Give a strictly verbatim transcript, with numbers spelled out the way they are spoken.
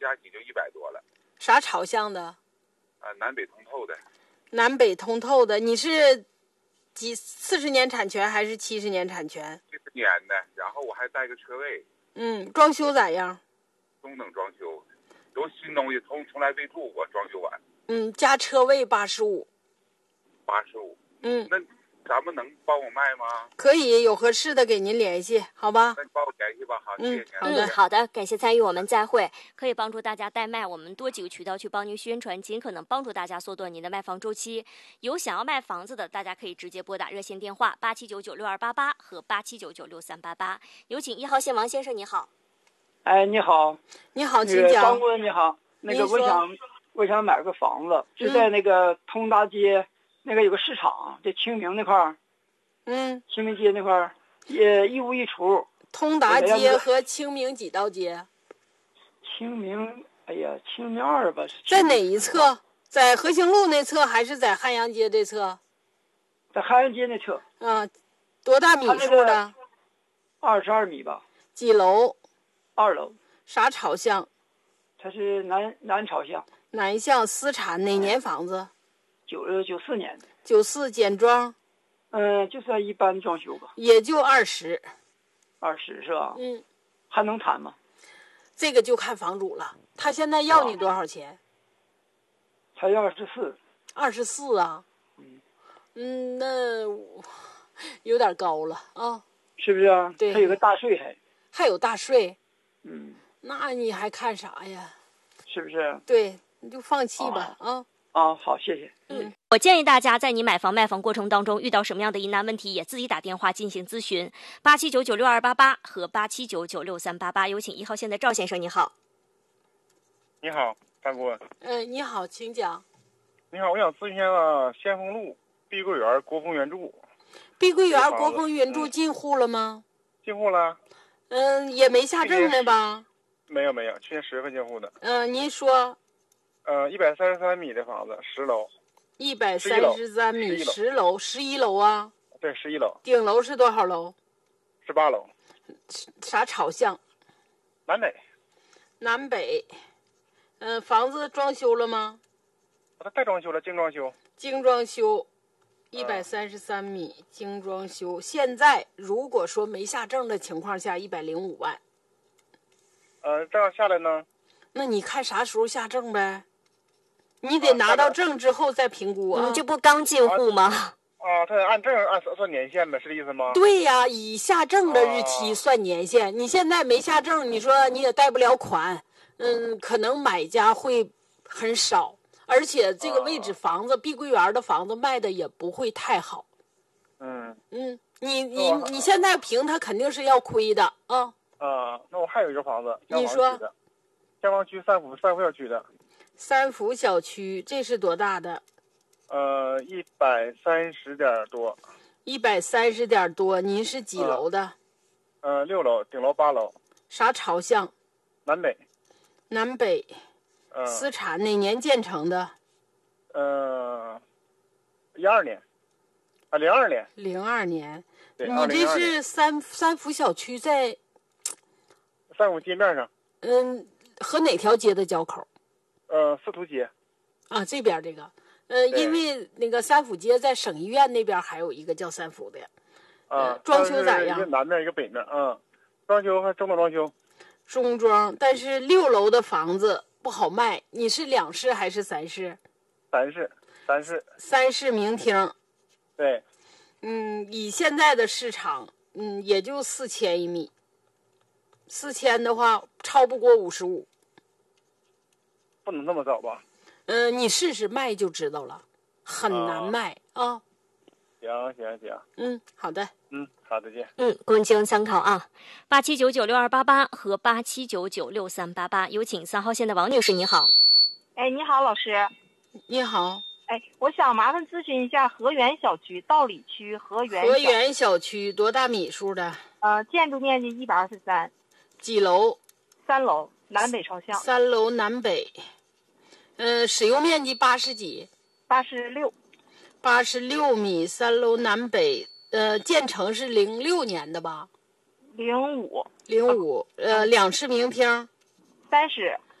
加起就一百多了。 啥朝向的？ 啊，南北通透的。 南北通透的，你是几四十年产权还是七十年产权？ 七十年的，然后我还带个车位。 嗯，装修咋样？ 中等装修，有新东西，从从来没住过，装修完。 嗯，加车位八十五。 八十五。 嗯， 那咱们能帮我卖吗？ 可以，有合适的给您联系，好吧？ 那你帮我联系吧，好，谢谢您。 好的， 嗯，好的，感谢参与，我们再会。可以帮助大家代卖，我们多几个渠道去帮您宣传，尽可能帮助大家缩短您的卖房周期。有想要卖房子的，大家可以直接拨打热线电话八七九九六二八八和八七九九六三八八。有请一号线王先生，你好。 哎，你好， 你好， 那个请讲。 张顾问你好，那个我想我想买个房子，就在那个通达街、嗯、那个有个市场，这清明那块儿， 嗯， 清明街那块儿也一屋一厨。 通达街和清明几道街？ 清明，哎呀，清明二吧。 在哪一侧？在和兴路那侧还是在汉阳街这侧？ 在汉阳街那侧。 嗯，多大米数的？ 二十二米吧。 几楼？ 二楼。 啥朝向？ 它是南南朝向。 南向私产，哪年房子？ 九九四年的。 九四简装。 嗯，就算一般装修吧。 也就二十。 二十是吧？ 嗯。 还能谈吗？ 这个就看房主了，他现在要你多少钱？ 他要二十四。 二十四啊？ 嗯。 嗯，那有点高了啊。 是不是啊？ 对。 还有个大税还。 还有大税。 嗯。 那你还看啥呀？ 是不是？ 对，你就放弃吧啊。 啊，好，谢谢。 嗯，我建议大家在你买房卖房过程当中遇到什么样的疑难问题，也自己打电话进行咨询，八七九九六二八八和八七九九六三八八。有请一号线的赵先生，你好。 你好，张顾问。 嗯，你好，请讲。 你好，我想咨询一下先锋路碧桂园国风原著。 碧桂园国风原著进户了吗？ 进户了。 嗯，也没下证呢吧？ 没有没有，去年十月份进户的。 嗯，您说。 呃，一百三十三米的房子，十楼。 一百三十三米，十楼，十一楼啊？ 对，十一楼。 顶楼是多少楼？ 十八楼。 啥朝向？ 南北。 南北。嗯、呃，房子装修了吗？ 它带装修了，精装修。 精装修，一百三十三米，嗯、精装修。现在如果说没下证的情况下，一百零五万。 呃，这样下来呢？ 那你看啥时候下证呗？你得拿到证之后再评估啊。 你这不刚进户吗？ 啊，他按证按算年限呗，是这意思吗？ 对呀，以下证的日期算年限。啊、你现在没下证，你说你也贷不了款，嗯，可能买家会很少，而且这个位置房子，碧桂园的房子卖的也不会太好。 嗯嗯，你你你现在评它肯定是要亏的啊。 啊，那我还有一个房子， 你说。 香坊区三福三福小区的， 三福小区，这是多大的？ 呃，一百三十点多。 一百三十点多，您是几楼的？ 呃，六楼，顶楼八楼。 啥朝向？ 南北。 南北。 呃， 私产，哪年建成的？ 呃，一二年，啊，零二年。 零二年。 对， 你这是三三福小区在？ 三福街面上。 嗯。和哪条街的交口？ 呃，司徒街。 啊，这边这个，呃，因为那个三福街在省医院那边还有一个叫三福的。 啊、 呃，装修咋样？ 一个南面，一个北面，嗯，装修还中等装修。 中装，但是六楼的房子不好卖。你是两室还是三室？ 三室，三室。 三室明厅。 对。 嗯，以现在的市场，嗯，也就四千一米。四千的话，超不过五十五。 不能那么早吧？ 嗯、呃，你试试卖就知道了，很难卖啊。啊行行行。 嗯，好的。 嗯，好的，见。 嗯，供进行参考啊。八七九九六二八八和八七九九六三八八，有请三号线的王女士，你好。 哎，你好，老师。 你好。 哎，我想麻烦咨询一下和源小区道里区和源。 和源小区多大米数的？ 呃，建筑面积一百二十三。 几楼？ 三楼，南北朝向。 三楼南北。嗯、呃，使用面积八十几？ 八十六。 八十六米，三楼南北。呃，建成是零六年的吧？ 零五。 零五。呃，两室明厅。 三室。